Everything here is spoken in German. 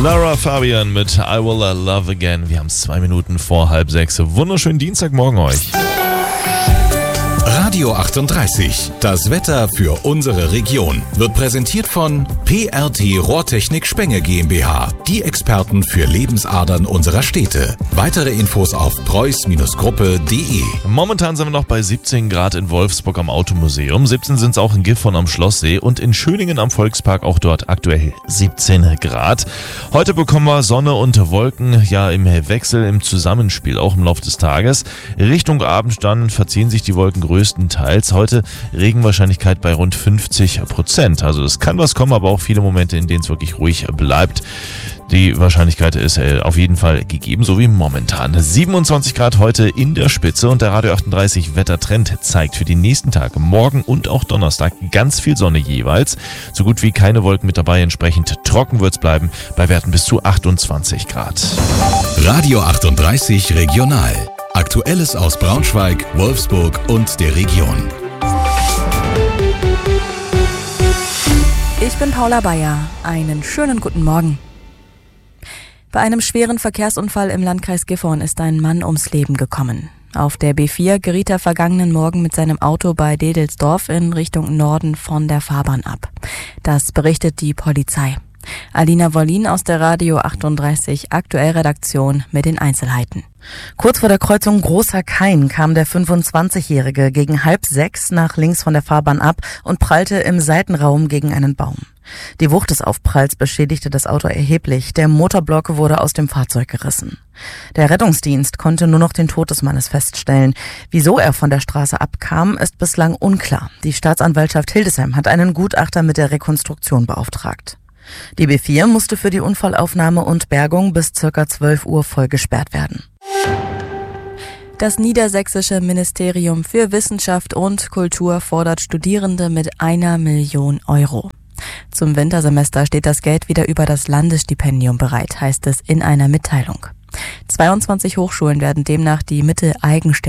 Lara Fabian mit I Will Love Again. Wir haben es 2 Minuten vor 5:30. Wunderschönen Dienstagmorgen euch. Radio 38, das Wetter für unsere Region, wird präsentiert von PRT Rohrtechnik Spenge GmbH, die Experten für Lebensadern unserer Städte. Weitere Infos auf preuß-gruppe.de. Momentan sind wir noch bei 17 Grad in Wolfsburg am Automuseum. 17 sind es auch in Gifhorn am Schlosssee und in Schöningen am Volkspark auch dort aktuell 17 Grad. Heute bekommen wir Sonne und Wolken ja im Wechsel, im Zusammenspiel, auch im Laufe des Tages. Richtung Abend dann verziehen sich die Wolken größtenteils. Heute Regenwahrscheinlichkeit bei rund 50%. Also es kann was kommen, aber auch viele Momente, in denen es wirklich ruhig bleibt. Die Wahrscheinlichkeit ist auf jeden Fall gegeben, so wie momentan. 27 Grad heute in der Spitze und der Radio 38 Wettertrend zeigt für die nächsten Tage, morgen und auch Donnerstag, ganz viel Sonne jeweils. So gut wie keine Wolken mit dabei, entsprechend trocken wird es bleiben bei Werten bis zu 28 Grad. Radio 38 Regional. Aktuelles aus Braunschweig, Wolfsburg und der Region. Ich bin Paula Bayer. Einen schönen guten Morgen. Bei einem schweren Verkehrsunfall im Landkreis Gifhorn ist ein Mann ums Leben gekommen. Auf der B4 geriet er vergangenen Morgen mit seinem Auto bei Dedelsdorf in Richtung Norden von der Fahrbahn ab. Das berichtet die Polizei. Alina Wollin aus der Radio 38 Aktuell-Redaktion mit den Einzelheiten. Kurz vor der Kreuzung Großer Kain kam der 25-Jährige gegen 5:30 nach links von der Fahrbahn ab und prallte im Seitenraum gegen einen Baum. Die Wucht des Aufpralls beschädigte das Auto erheblich. Der Motorblock wurde aus dem Fahrzeug gerissen. Der Rettungsdienst konnte nur noch den Tod des Mannes feststellen. Wieso er von der Straße abkam, ist bislang unklar. Die Staatsanwaltschaft Hildesheim hat einen Gutachter mit der Rekonstruktion beauftragt. Die B4 musste für die Unfallaufnahme und Bergung bis ca. 12 Uhr voll gesperrt werden. Das niedersächsische Ministerium für Wissenschaft und Kultur fordert Studierende mit 1 Million Euro. Zum Wintersemester steht das Geld wieder über das Landesstipendium bereit, heißt es in einer Mitteilung. 22 Hochschulen werden demnach die Mittel eigenständig